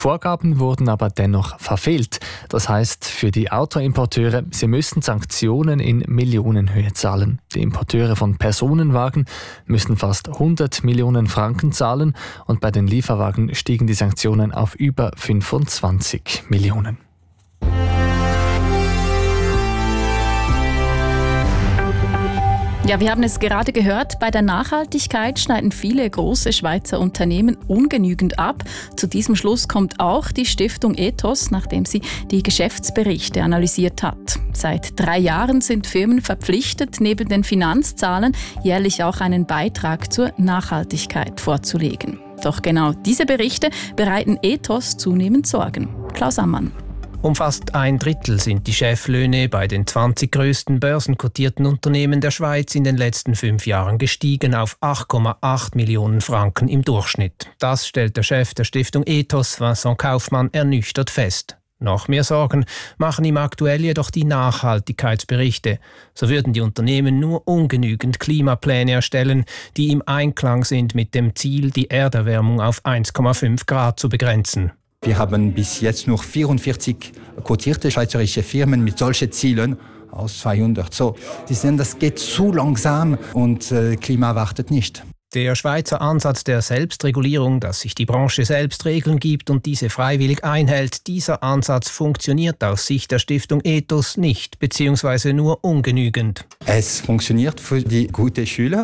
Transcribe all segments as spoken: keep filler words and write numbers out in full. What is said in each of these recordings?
Vorgaben wurden aber dennoch verfehlt. Das heißt für die Autoimporteure, sie müssen Sanktionen in Millionenhöhe zahlen. Die Importeure von Personenwagen müssen fast hundert Millionen Franken zahlen und bei den Lieferwagen stiegen die Sanktionen auf über fünfundzwanzig Millionen. Ja, wir haben es gerade gehört, bei der Nachhaltigkeit schneiden viele große Schweizer Unternehmen ungenügend ab. Zu diesem Schluss kommt auch die Stiftung Ethos, nachdem sie die Geschäftsberichte analysiert hat. Seit drei Jahren sind Firmen verpflichtet, neben den Finanzzahlen jährlich auch einen Beitrag zur Nachhaltigkeit vorzulegen. Doch genau diese Berichte bereiten Ethos zunehmend Sorgen. Klaus Ammann. Um fast ein Drittel sind die Cheflöhne bei den zwanzig grössten börsenkotierten Unternehmen der Schweiz in den letzten fünf Jahren gestiegen auf acht Komma acht Millionen Franken im Durchschnitt. Das stellt der Chef der Stiftung Ethos, Vincent Kaufmann, ernüchtert fest. Noch mehr Sorgen machen ihm aktuell jedoch die Nachhaltigkeitsberichte. So würden die Unternehmen nur ungenügend Klimapläne erstellen, die im Einklang sind mit dem Ziel, die Erderwärmung auf eins Komma fünf Grad zu begrenzen. Wir haben bis jetzt nur vierundvierzig quotierte schweizerische Firmen mit solchen Zielen aus zweihundert. So, Sie sehen, das geht zu langsam und äh, Klima wartet nicht. Der Schweizer Ansatz der Selbstregulierung, dass sich die Branche selbst Regeln gibt und diese freiwillig einhält, dieser Ansatz funktioniert aus Sicht der Stiftung Ethos nicht, beziehungsweise nur ungenügend. Es funktioniert für die guten Schüler,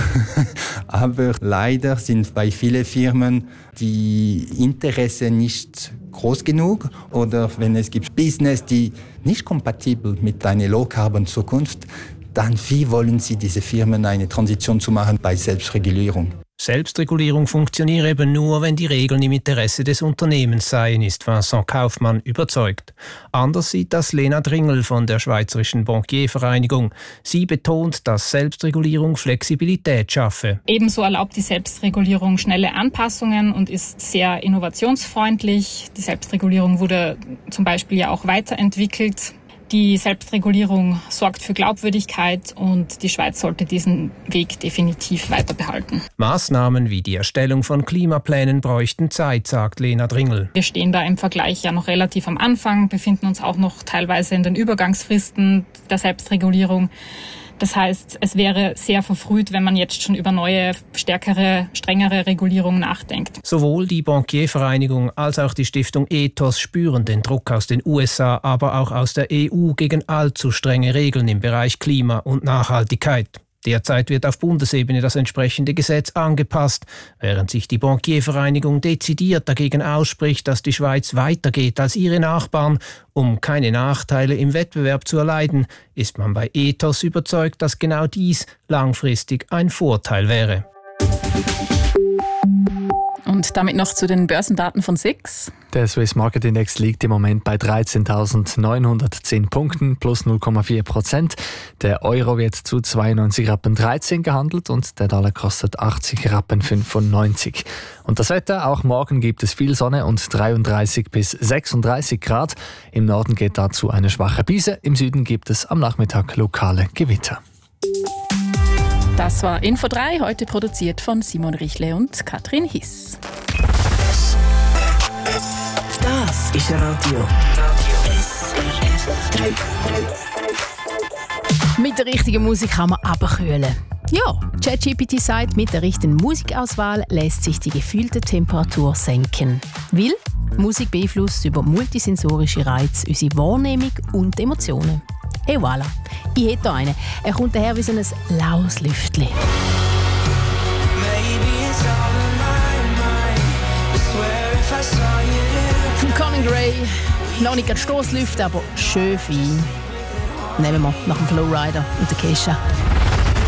aber leider sind bei vielen Firmen die Interesse nicht groß genug oder wenn es gibt Business, die nicht kompatibel mit einer Low-Carbon-Zukunft, dann wie wollen Sie diese Firmen eine Transition zu machen bei Selbstregulierung? Selbstregulierung funktioniert eben nur, wenn die Regeln im Interesse des Unternehmens seien, ist Vincent Kaufmann überzeugt. Anders sieht das Lena Dringel von der Schweizerischen Bankiervereinigung. Sie betont, dass Selbstregulierung Flexibilität schaffe. Ebenso erlaubt die Selbstregulierung schnelle Anpassungen und ist sehr innovationsfreundlich. Die Selbstregulierung wurde zum Beispiel ja auch weiterentwickelt. Die Selbstregulierung sorgt für Glaubwürdigkeit und die Schweiz sollte diesen Weg definitiv weiter behalten. Maßnahmen wie die Erstellung von Klimaplänen bräuchten Zeit, sagt Lena Dringel. Wir stehen da im Vergleich ja noch relativ am Anfang, befinden uns auch noch teilweise in den Übergangsfristen der Selbstregulierung. Das heißt, es wäre sehr verfrüht, wenn man jetzt schon über neue, stärkere, strengere Regulierungen nachdenkt. Sowohl die Bankiervereinigung als auch die Stiftung Ethos spüren den Druck aus den U S A, aber auch aus der E U gegen allzu strenge Regeln im Bereich Klima und Nachhaltigkeit. Derzeit wird auf Bundesebene das entsprechende Gesetz angepasst, während sich die Bankiervereinigung dezidiert dagegen ausspricht, dass die Schweiz weitergeht als ihre Nachbarn. Um keine Nachteile im Wettbewerb zu erleiden, ist man bei Ethos überzeugt, dass genau dies langfristig ein Vorteil wäre. Und damit noch zu den Börsendaten von S I X. Der Swiss Market Index liegt im Moment bei dreizehntausendneunhundertzehn Punkten, plus null Komma vier Prozent. Der Euro wird zu zweiundneunzig Rappen dreizehn gehandelt und der Dollar kostet achtzig Rappen fünfundneunzig. Und das Wetter, auch morgen gibt es viel Sonne und dreiunddreißig bis sechsunddreißig Grad. Im Norden geht dazu eine schwache Brise, im Süden gibt es am Nachmittag lokale Gewitter. Das war Info drei, heute produziert von Simon Richle und Katrin Hiss. Das ist Radio. S R F drei. Mit der richtigen Musik kann man abkühlen. Ja, ChatGPT sagt, mit der richtigen Musikauswahl lässt sich die gefühlte Temperatur senken. Weil Musik beeinflusst über multisensorische Reize unsere Wahrnehmung und Emotionen. Et voilà, ich hätte hier einen. Er kommt daher wie so ein laues Lüftchen. Von Conan Gray, noch nicht ein Stoßlüft, aber schön fein. Nehmen wir nach dem Flowrider und der Kesha.